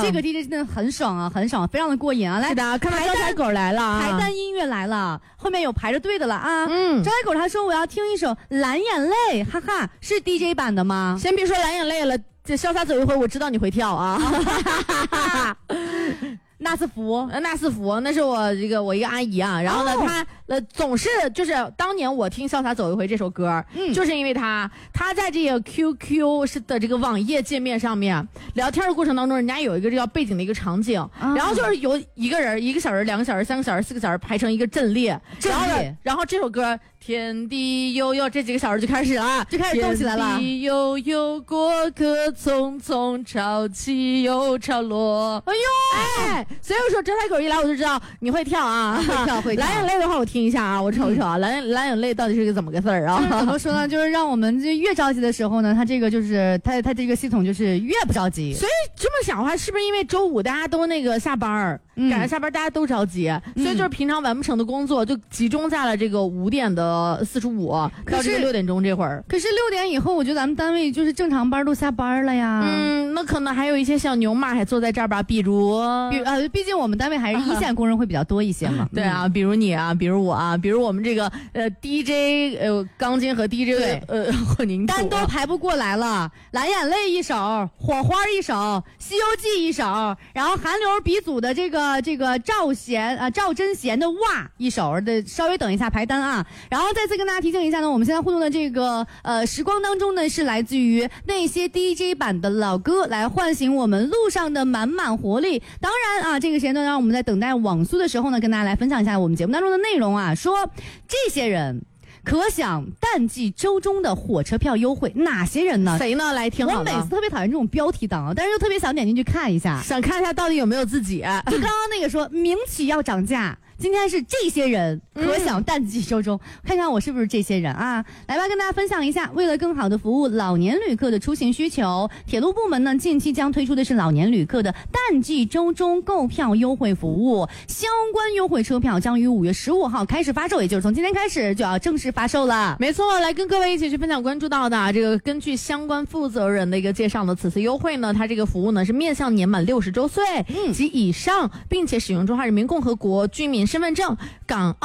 这个 DJ 真的很爽啊，很爽，非常的过瘾啊！来， 是的，看到招财狗来了， 排单音乐来了，后面有排着队的了啊！招财狗他说我要听一首《蓝眼泪》，哈哈，是 DJ 版的吗？ 先别说蓝眼泪了，这潇洒走一回，我知道你会跳啊！ 纳斯福， 那是我一个阿姨啊，然后呢，她总是就是当年我听《潇洒走一回》这首歌，就是因为她在这个 QQ 的这个网页界面上面聊天的过程当中，人家有一个这个背景的一个场景，然后就是有一个人1个小时、2个小时、3个小时、4个小时排成一个阵列，然后这首歌天地悠悠这几个小时就开始了， 就开始动起来了。 天地悠悠，过客匆匆，潮起又潮落。哎呦，所以我说招财狗一来我就知道你会跳啊， 会跳。 蓝眼泪的话我听一下啊，我瞅一瞅啊，蓝眼泪到底是个怎么个字儿啊？ 怎么说呢？就是让我们这越着急的时候呢，它这个就是它这个系统就是越不着急。 所以这么想的话，是不是因为周五大家都那个下班赶上下班大家都着急，所以就是平常完不成的工作就集中在了这个5点的45到这个6点钟这会儿。 可是6点以后，我觉得咱们单位就是正常班都下班了呀。 那可能还有一些小牛马还坐在这儿吧，毕竟我们单位还是一线工人会比较多一些嘛。 对啊，比如你啊，比如我啊，比如我们这个DJ 钢筋和 DJ 混凝土单都排不过来了。蓝眼泪一首，火花一首，西游记一首，然后韩流鼻祖的这个赵真贤的哇一首的，稍微等一下排单啊。然后再次跟大家提醒一下呢，我们现在互动的这个时光当中呢，是来自于那些 DJ 版的老歌，来唤醒我们路上的满满活力。当然啊，这个时间段让我们在等待网速的时候呢，跟大家来分享一下我们节目当中的内容啊，说这些人可享淡季周中的火车票优惠，哪些人呢？ 谁呢？来听好了。 我每次特别讨厌这种标题党，但是又特别想点进去看一下， 想看一下到底有没有自己。 就刚刚那个说民企要涨价，今天是这些人可享淡季周中，看看我是不是这些人啊？来吧，跟大家分享一下，为了更好的服务老年旅客的出行需求，铁路部门呢近期将推出的是老年旅客的淡季周中购票优惠服务，相关优惠车票将于5月15号开始发售，也就是从今天开始就要正式发售了。 没错，来跟各位一起去分享关注到的这个，根据相关负责人的一个介绍呢，此次优惠呢，它这个服务呢是面向年满60周岁及以上，并且使用中华人民共和国居民身份证、港澳